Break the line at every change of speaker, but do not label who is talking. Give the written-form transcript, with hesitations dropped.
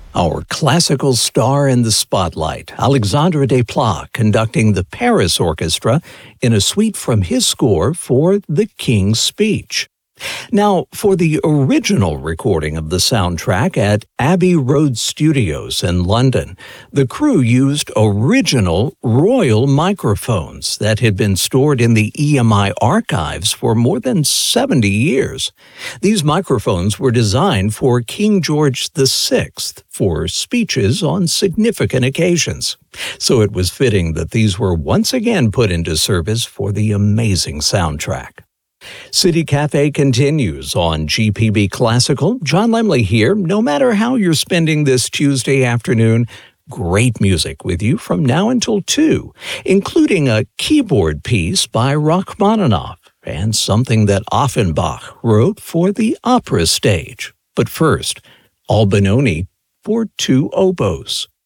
Our classical star in the spotlight, Alexandre Desplat, conducting the Paris Orchestra in a suite from his score for The King's Speech. Now, for the original recording of the soundtrack at Abbey Road Studios in London, the crew used original Royal microphones that had been stored in the EMI archives for more than 70 years. These microphones were designed for King George VI for speeches on significant occasions. So it was fitting that these were once again put into service for the amazing soundtrack. City Cafe continues on GPB Classical. John Lemley here. No matter how you're spending this Tuesday afternoon, great music with you from now until 2, including a keyboard piece by Rachmaninoff and something that Offenbach wrote for the opera stage. But first, Albinoni for 2 oboes.